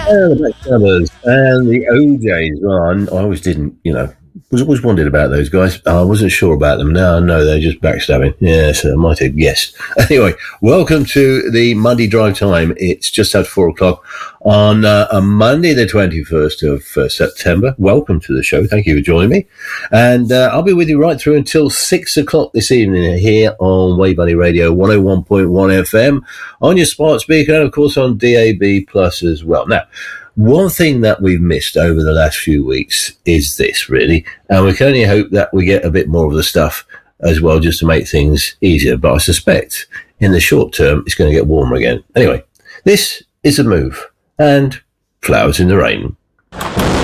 the Backstabbers and the OJs. Well, I always didn't, was always wondered about those guys. I wasn't sure about them. Now I know they're just backstabbing. Yes, I might have guessed. Anyway, welcome to the Monday Drive Time. It's just after 4 o'clock on a Monday, the 21st of September. Welcome to the show. Thank you for joining me. And I'll be with you right through until 6 o'clock this evening here on Way Bunny Radio 101.1 FM on your smart speaker and, of course, on DAB Plus as well. Now, one thing that we've missed over the last few weeks is this, really, and we can only hope that we get a bit more of the stuff as well just to make things easier. But I suspect in the short term it's going to get warmer again. Anyway, this is a move and Flowers in the Rain.